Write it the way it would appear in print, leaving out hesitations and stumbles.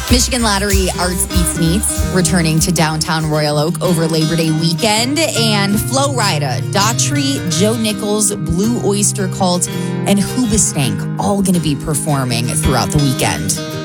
Michigan Lottery Arts Beats and Eats returning to downtown Royal Oak over Labor Day weekend. And Flo Rida, Daughtry, Joe Nichols, Blue Oyster Cult, and Hoobastank all going to be performing throughout the weekend.